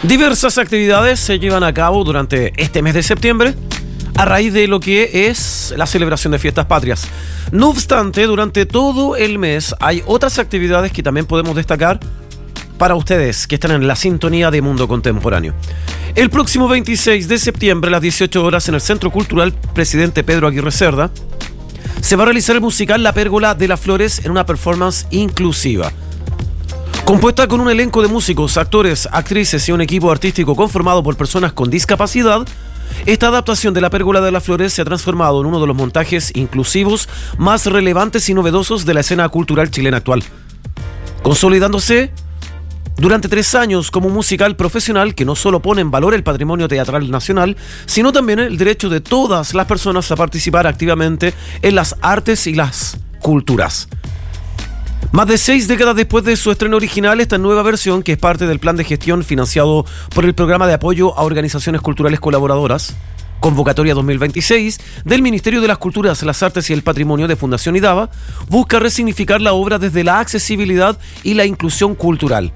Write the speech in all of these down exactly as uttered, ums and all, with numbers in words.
Diversas actividades se llevan a cabo durante este mes de septiembre a raíz de lo que es la celebración de fiestas patrias. No obstante, durante todo el mes hay otras actividades que también podemos destacar para ustedes que están en la sintonía de Mundo Contemporáneo. El próximo veintiséis de septiembre a las dieciocho horas en el Centro Cultural Presidente Pedro Aguirre Cerda se va a realizar el musical La Pérgola de las Flores en una performance inclusiva. Compuesta con un elenco de músicos, actores, actrices y un equipo artístico conformado por personas con discapacidad, esta adaptación de La Pérgola de las Flores se ha transformado en uno de los montajes inclusivos más relevantes y novedosos de la escena cultural chilena actual, consolidándose durante tres años como un musical profesional que no solo pone en valor el patrimonio teatral nacional, sino también el derecho de todas las personas a participar activamente en las artes y las culturas. Más de seis décadas después de su estreno original, esta nueva versión, que es parte del plan de gestión financiado por el Programa de Apoyo a Organizaciones Culturales Colaboradoras, Convocatoria dos mil veintiséis, del Ministerio de las Culturas, las Artes y el Patrimonio de Fundación IDABA, busca resignificar la obra desde la accesibilidad y la inclusión cultural.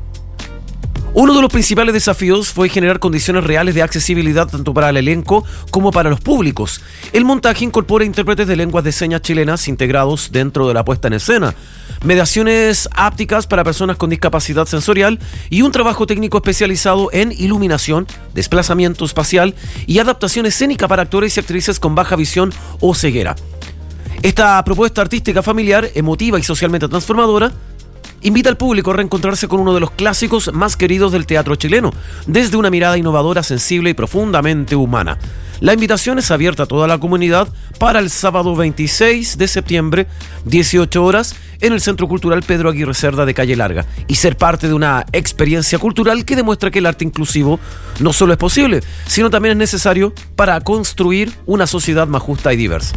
Uno de los principales desafíos fue generar condiciones reales de accesibilidad tanto para el elenco como para los públicos. El montaje incorpora intérpretes de lenguas de señas chilenas integrados dentro de la puesta en escena, mediaciones ápticas para personas con discapacidad sensorial y un trabajo técnico especializado en iluminación, desplazamiento espacial y adaptación escénica para actores y actrices con baja visión o ceguera. Esta propuesta artística familiar, emotiva y socialmente transformadora invita al público a reencontrarse con uno de los clásicos más queridos del teatro chileno, desde una mirada innovadora, sensible y profundamente humana. La invitación es abierta a toda la comunidad para el sábado veintiséis de septiembre, dieciocho horas, en el Centro Cultural Pedro Aguirre Cerda de Calle Larga, y ser parte de una experiencia cultural que demuestra que el arte inclusivo no solo es posible, sino también es necesario para construir una sociedad más justa y diversa.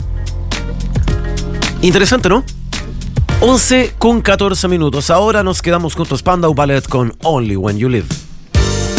Interesante, ¿no? once con catorce minutos. Ahora nos quedamos con Spandau Ballet con Only When You Live.